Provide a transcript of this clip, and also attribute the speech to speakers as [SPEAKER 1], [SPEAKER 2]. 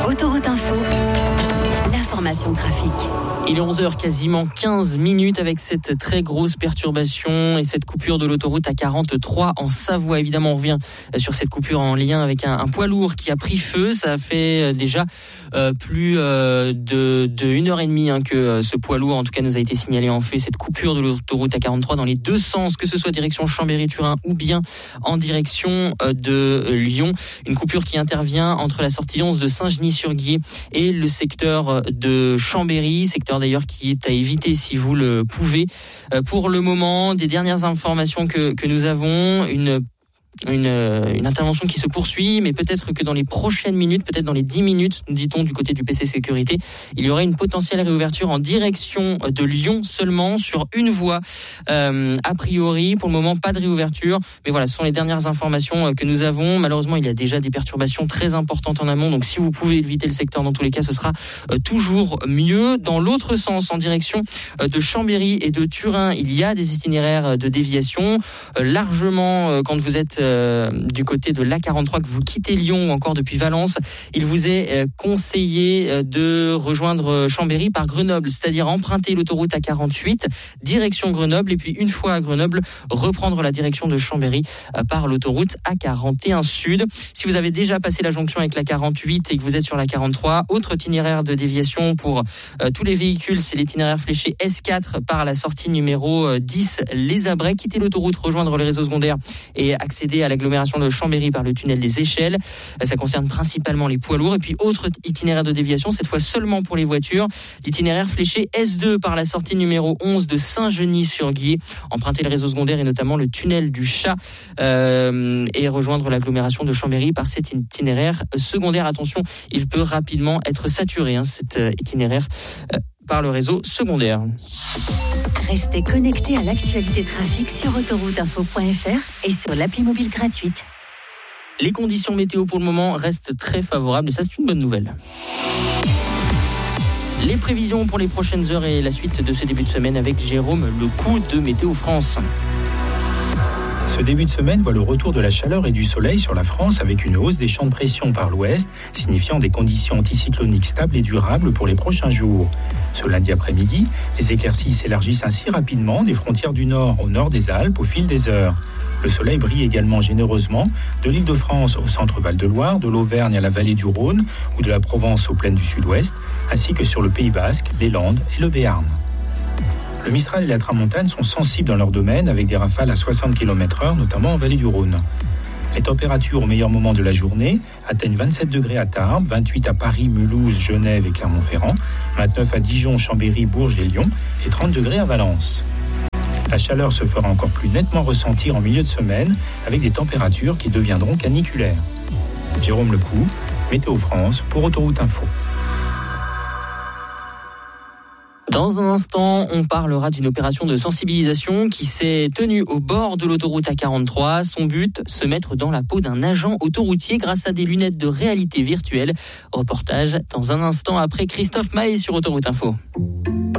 [SPEAKER 1] Autoroute Info, l'information trafic.
[SPEAKER 2] Il est 11h, quasiment 15 minutes avec cette très grosse perturbation et cette coupure de l'autoroute A43 en Savoie. Évidemment, on revient sur cette coupure en lien avec un poids lourd qui a pris feu. Ça a fait déjà plus de 1h30 que ce poids lourd, en tout cas, nous a été signalé en fait. Cette coupure de l'autoroute A43 dans les deux sens, que ce soit direction Chambéry-Turin ou bien en direction de Lyon. Une coupure qui intervient entre la sortie 11 de Saint-Genis-sur-Guiers et le secteur de Chambéry, secteur d'ailleurs qui est à éviter si vous le pouvez. Pour le moment, des dernières informations que nous avons, une intervention qui se poursuit, mais peut-être que dans les prochaines minutes, peut-être dans les 10 minutes, nous dit-on du côté du PC Sécurité, il y aurait une potentielle réouverture en direction de Lyon seulement sur une voie. A priori, pour le moment, pas de réouverture, mais voilà, ce sont les dernières informations que nous avons. Malheureusement, il y a déjà des perturbations très importantes en amont, donc si vous pouvez éviter le secteur, dans tous les cas, ce sera toujours mieux. Dans l'autre sens, en direction de Chambéry et de Turin, il y a des itinéraires de déviation. Largement, quand vous êtes du côté de l'A43, que vous quittez Lyon ou encore depuis Valence, il vous est conseillé de rejoindre Chambéry par Grenoble, c'est-à-dire emprunter l'autoroute A48 direction Grenoble et puis une fois à Grenoble, reprendre la direction de Chambéry par l'autoroute A41 Sud. Si vous avez déjà passé la jonction avec l'A48 et que vous êtes sur l'A43, autre itinéraire de déviation pour tous les véhicules, c'est l'itinéraire fléché S4 par la sortie numéro 10 Les Abrets. Quitter l'autoroute, rejoindre les réseaux secondaires et accéder à l'agglomération de Chambéry par le tunnel des Échelles. Ça concerne principalement les poids lourds. Et puis autre itinéraire de déviation, cette fois seulement pour les voitures, l'itinéraire fléché S2 par la sortie numéro 11 de Saint-Genis-sur-Guiers. Emprunter le réseau secondaire et notamment le tunnel du Chat et rejoindre l'agglomération de Chambéry par cet itinéraire secondaire. Attention, il peut rapidement être saturé, cet itinéraire par le réseau secondaire.
[SPEAKER 1] Restez connectés à l'actualité trafic sur autorouteinfo.fr et sur l'appli mobile gratuite.
[SPEAKER 2] Les conditions météo pour le moment restent très favorables et ça c'est une bonne nouvelle. Les prévisions pour les prochaines heures et la suite de ce début de semaine avec Jérôme Lecou de Météo France.
[SPEAKER 3] Ce début de semaine voit le retour de la chaleur et du soleil sur la France avec une hausse des champs de pression par l'ouest, signifiant des conditions anticycloniques stables et durables pour les prochains jours. Ce lundi après-midi, les éclaircies s'élargissent ainsi rapidement des frontières du nord au nord des Alpes au fil des heures. Le soleil brille également généreusement de l'Île-de-France au centre Val-de-Loire, de l'Auvergne à la vallée du Rhône ou de la Provence aux plaines du sud-ouest, ainsi que sur le Pays Basque, les Landes et le Béarn. Le Mistral et la Tramontane sont sensibles dans leur domaine avec des rafales à 60 km/h, notamment en vallée du Rhône. Les températures au meilleur moment de la journée atteignent 27 degrés à Tarbes, 28 à Paris, Mulhouse, Genève et Clermont-Ferrand, 29 à Dijon, Chambéry, Bourges et Lyon et 30 degrés à Valence. La chaleur se fera encore plus nettement ressentir en milieu de semaine avec des températures qui deviendront caniculaires. Jérôme Lecou, Météo France pour Autoroute Info.
[SPEAKER 2] Dans un instant, on parlera d'une opération de sensibilisation qui s'est tenue au bord de l'autoroute A43. Son but, se mettre dans la peau d'un agent autoroutier grâce à des lunettes de réalité virtuelle. Reportage dans un instant après Christophe Maé sur Autoroute Info.